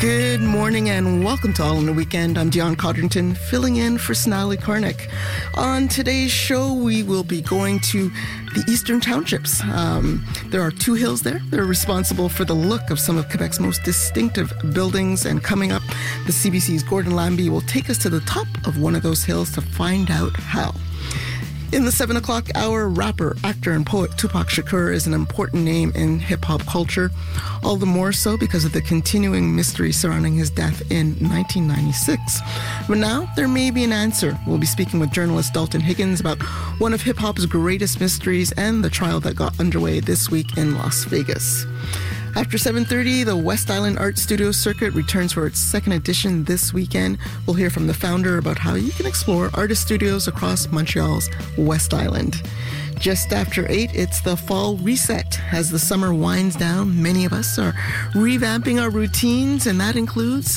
Good morning and welcome to All in the Weekend. I'm Dion Codrington, filling in for Snally Karnick. On today's show, we will be going to the Eastern Townships. There are two hills there. They're responsible for the look of some of Quebec's most distinctive buildings. And coming up, the CBC's Gordon Lambie will take us to the top of one of those hills to find out how. In the 7 o'clock hour, rapper, actor, and poet Tupac Shakur is an important name in hip-hop culture, all the more so because of the continuing mystery surrounding his death in 1996. But now, there may be an answer. We'll be speaking with journalist Dalton Higgins about one of hip-hop's greatest mysteries and the trial that got underway this week in Las Vegas. After 7:30, the West Island Art Studio Circuit returns for its second edition this weekend. We'll hear from the founder about how you can explore artist studios across Montreal's West Island. Just after 8, it's the fall reset. As the summer winds down, many of us are revamping our routines, and that includes